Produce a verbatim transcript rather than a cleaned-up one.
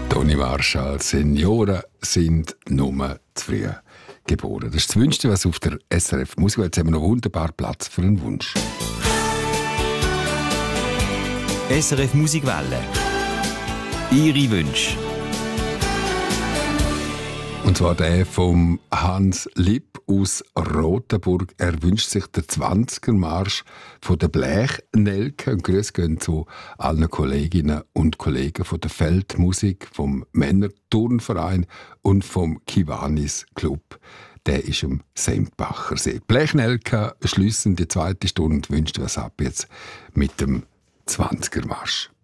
Toni Marschall, Senioren sind nur zu früh geboren. Das ist das Wünschste, was auf der S R F Musik. Jetzt haben wir noch wunderbar Platz für einen Wunsch. S R F Musikwelle. Ihre Wünsche. Und zwar der vom Hans Lipp aus Rotenburg. Er wünscht sich den zwanziger Marsch von der Blechnelke. Und Grüße gehen zu allen Kolleginnen und Kollegen von der Feldmusik, vom Männerturnverein und vom Kiwanis Club. Der ist am Sempacher See. Blechnelke schliessen die zweite Stunde und wünscht was ab jetzt mit dem zwanziger Marsch.